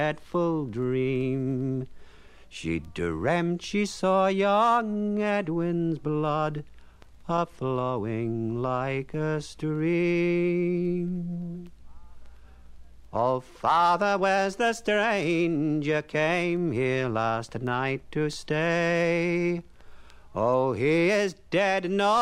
dreadful dream. She dreamt she saw young Edwin's blood a-flowing like a stream. Oh, Father, where's the stranger came here last night to stay? Oh, he is dead, no